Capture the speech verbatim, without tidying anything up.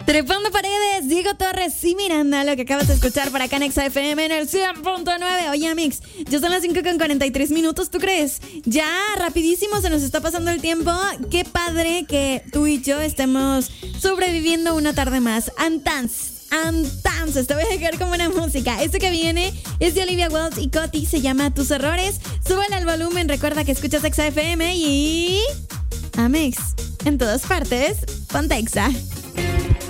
Trepando Paredes, Diego Torres y Miranda, lo que acabas de escuchar para acá en Exa F M en el cien punto nueve. Oye, Mix, ya son las cinco con cuarenta y tres minutos, ¿tú crees? Ya rapidísimo se nos está pasando el tiempo. Qué padre que tú y yo estemos sobreviviendo una tarde más. Antans. Entonces te voy a dejar con buena música. Esto que viene es de Olivia Wells y Coti, se llama Tus Errores. Súbele al volumen, recuerda que escuchas Exa F M y... Amix, en todas partes, ponte Exa.